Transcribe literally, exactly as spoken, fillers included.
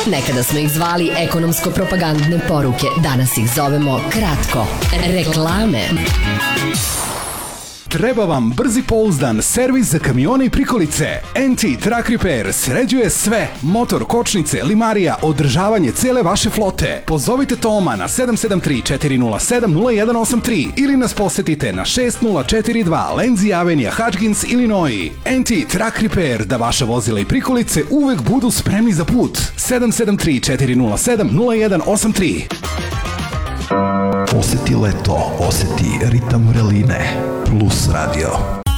Nekada smo ih zvali ekonomsko-propagandne poruke, danas ih zovemo kratko. Reklame. Treba vam brzi pouzdan servis za kamione i prikolice. en te Truck Repair sređuje sve. Motor, kočnice, limarija, održavanje cele vaše flote. Pozovite Toma na sedam sedam tri četiri nula sedam nula jedan osam tri ili nas posetite na šest nula četiri dva Lenzi Avenija, Hutchins, Illinois. en te Truck Repair, da vaša vozila i prikolice uvek budu spremni za put. sedam sedam tri četiri nula sedam nula jedan osam tri. Oseti leto, oseti ritam vreline. Plus Radio.